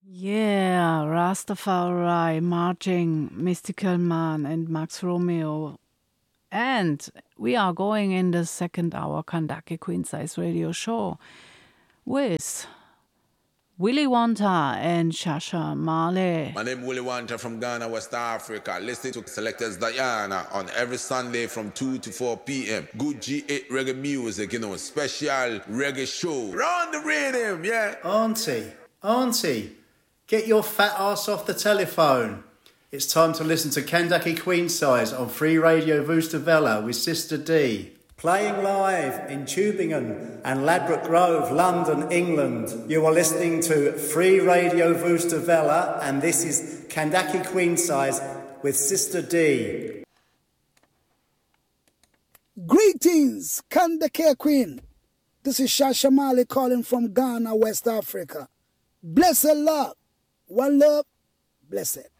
Yeah, Rastafari, Marching, Mystical Man, and Max Romeo. And we are going in the second hour Kandake Queen Size Radio Show with Willy Wonta and Shasha Male. My name is Willy Wonta from Ghana, West Africa. Listening to Selectors Diana on every Sunday from 2 to 4 p.m. Good G8 reggae music, special reggae show. Round the rhythm, yeah. Auntie, get your fat ass off the telephone. It's time to listen to Kandake Queen Size on Free Radio Vustavella with Sister D. Playing live in Tubingen and Ladbroke Grove, London, England. You are listening to Free Radio Vustavella, and this is Kandake Queen Size with Sister D. Greetings, Kandake Queen. This is Shasha Male calling from Ghana, West Africa. Blessed love. One love, blessed.